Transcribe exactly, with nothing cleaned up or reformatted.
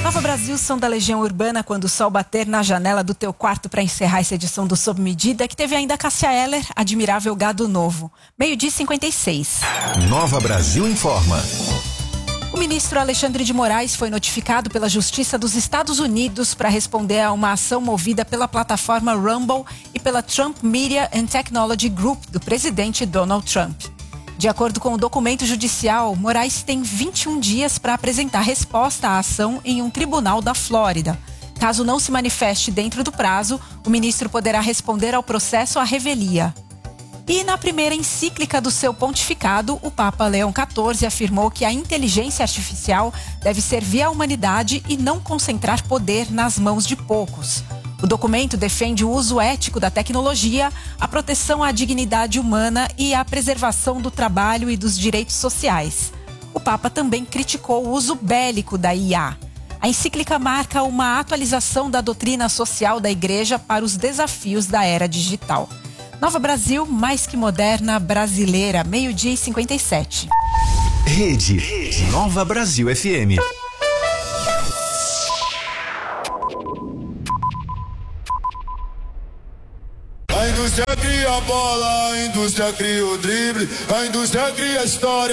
Nova Brasil, som da Legião Urbana, quando o sol bater na janela do teu quarto para encerrar essa edição do Sob Medida, que teve ainda Cássia Eller, Admirável Gado Novo. Meio-dia e cinquenta e seis. Nova Brasil informa. O ministro Alexandre de Moraes foi notificado pela Justiça dos Estados Unidos para responder a uma ação movida pela plataforma Rumble e pela Trump Media and Technology Group do presidente Donald Trump. De acordo com o documento judicial, Moraes tem vinte e um dias para apresentar resposta à ação em um tribunal da Flórida. Caso não se manifeste dentro do prazo, o ministro poderá responder ao processo à revelia. E na primeira encíclica do seu pontificado, o Papa Leão quatorze afirmou que a inteligência artificial deve servir à humanidade e não concentrar poder nas mãos de poucos. O documento defende o uso ético da tecnologia, a proteção à dignidade humana e a preservação do trabalho e dos direitos sociais. O Papa também criticou o uso bélico da I A. A encíclica marca uma atualização da doutrina social da Igreja para os desafios da era digital. Nova Brasil, mais que moderna, brasileira, meio-dia e cinquenta e sete. Rede, Rede Nova Brasil F M. A indústria cria a bola, a indústria cria o drible, a indústria cria a história.